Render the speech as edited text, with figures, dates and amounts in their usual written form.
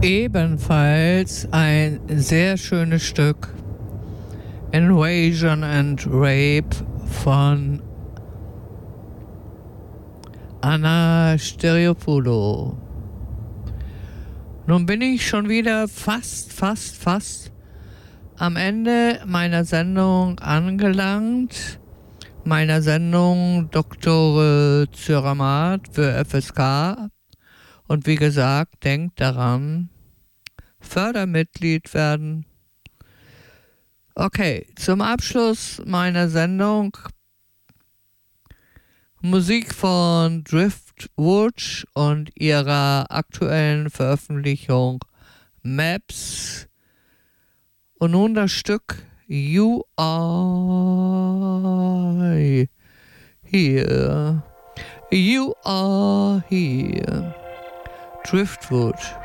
Ebenfalls ein sehr schönes Stück, Invasion and Rape von Anna Stereopoulou. Nun bin ich schon wieder fast am Ende meiner Sendung angelangt. Meiner Sendung Dr. Zöramat für FSK. Und wie gesagt, denkt daran, Fördermitglied werden. Okay, zum Abschluss meiner Sendung Musik von Driftwood und ihrer aktuellen Veröffentlichung Maps. Und nun das Stück You Are Here. You Are Here. Driftwood.